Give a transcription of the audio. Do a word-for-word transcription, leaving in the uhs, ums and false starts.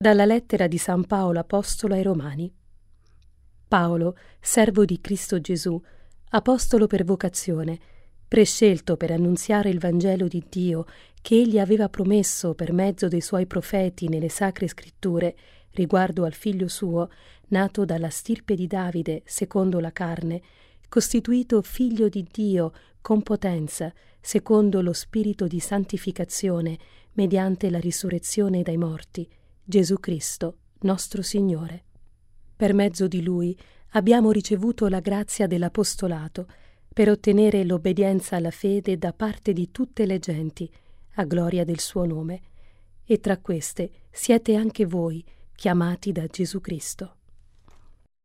Dalla lettera di San Paolo Apostolo ai Romani. Paolo, servo di Cristo Gesù, apostolo per vocazione, prescelto per annunziare il Vangelo di Dio che egli aveva promesso per mezzo dei suoi profeti nelle sacre scritture riguardo al figlio suo, nato dalla stirpe di Davide secondo la carne, costituito figlio di Dio con potenza, secondo lo spirito di santificazione, mediante la risurrezione dai morti, Gesù Cristo, nostro Signore. Per mezzo di Lui abbiamo ricevuto la grazia dell'apostolato per ottenere l'obbedienza alla fede da parte di tutte le genti, a gloria del suo nome, e tra queste siete anche voi, chiamati da Gesù Cristo.